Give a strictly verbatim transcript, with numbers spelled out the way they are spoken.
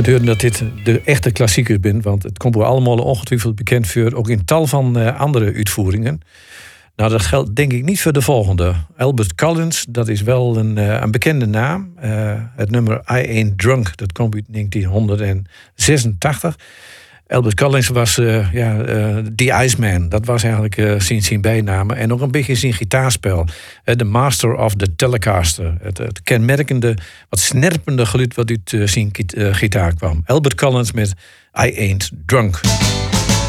geduurde dat dit de echte klassiekers bent, want het komt wel allemaal ongetwijfeld bekend voor, ook in tal van uh, andere uitvoeringen. Nou, dat geldt denk ik niet voor de volgende. Albert Collins, dat is wel een, uh, een bekende naam. Uh, het nummer I Ain't Drunk, dat komt uit negentien zesentachtig. Albert Collins was uh, ja, uh, The Iceman. Dat was eigenlijk uh, zijn, zijn bijnaam. En nog een beetje zijn gitaarspel. De uh, Master of the Telecaster. Het, het kenmerkende, wat snerpende geluid wat uit uh, zijn uh, gitaar kwam. Albert Collins met I Ain't Drunk.